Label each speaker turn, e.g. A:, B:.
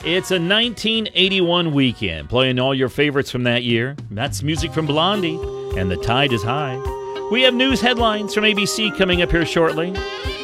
A: It's a 1981 weekend, playing all your favorites from that year. That's music from Blondie, and The Tide is High. We have news headlines from ABC coming up here shortly.